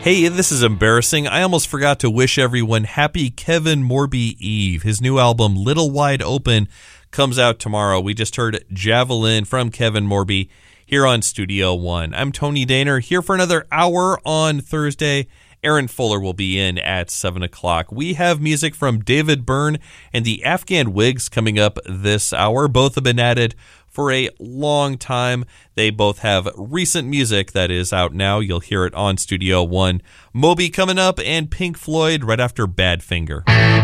Hey, this is embarrassing. I almost forgot to wish everyone happy Kevin Morby Eve. His new album, Little Wide Open, comes out tomorrow. We just heard Javelin from Kevin Morby here on Studio One. I'm Tony Daner, here for another hour on Thursday. Aaron Fuller will be in at 7 o'clock. We have music from David Byrne and the Afghan Wigs coming up this hour. Both have been added for a long time. They both have recent music that is out now. You'll hear it on Studio One. Moby coming up and Pink Floyd right after Badfinger.